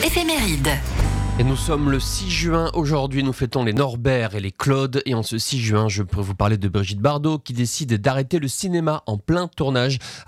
éphéméride. Et nous sommes le 6 juin. Aujourd'hui, nous fêtons les Norbert et les Claude. Et en ce 6 juin, je pourrais vous parler de Brigitte Bardot qui décide d'arrêter le cinéma en plein tournage